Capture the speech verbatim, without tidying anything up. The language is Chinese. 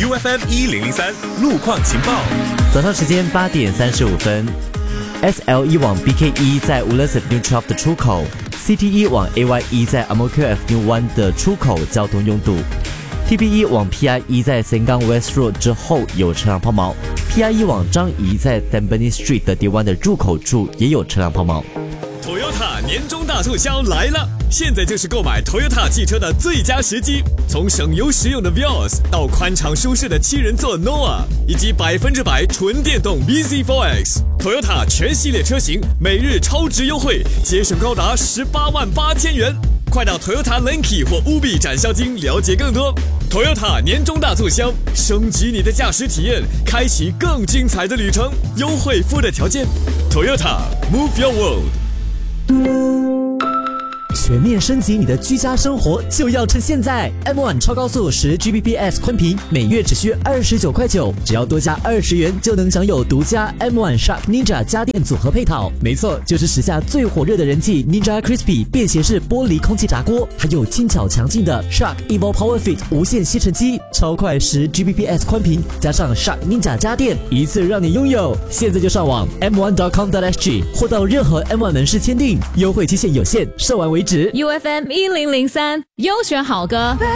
U F M 一零零三路况情报。 早上时间八点三十五分 ，S L 一往 B K 一在 Woodlands Avenue twelve 的出口 ，C T 一往 A Y 一在 Ang Mo Kio Avenue one 的出口交通拥堵 ，T B 一往 P I 一在 Sengkang West Road 之后有车辆抛锚 ，P I 一往张仪在 Tampines Street 的 D one 的入口处也有车辆抛锚。 Toyota 年终大促销来了！现在就是购买 Toyota 汽车的最佳时机。从省油实用的 Vios 到宽敞舒适的七人座 Noah， 以及百分之百纯电动 B Z four X，Toyota 全系列车型每日超值优惠，节省高达十八万八千元。快到 Toyota Lenki 或 Ubi 展销厅了解更多。Toyota 年终大促销，升级你的驾驶体验，开启更精彩的旅程。优惠附带条件 ，Toyota Move Your World。 全面升级你的居家生活就要趁现在 ！M one 超高速十 G B P S 宽频每月只需二十九块九，只要多加二十元就能享有独家 M one Shark Ninja 家电组合配套。没错，就是时下最火热的人气 Ninja Crispy 便携式玻璃空气炸锅，还有轻巧强劲的 Shark Evo Power Fit 无线吸尘机，超快十 G B P S 宽频加上 Shark Ninja 家电，一次让你拥有。现在就上网 m one dot com dot s g 或到任何 M one 门市签订，优惠期限有限，售完为止。 U F M 一零零三优选好歌。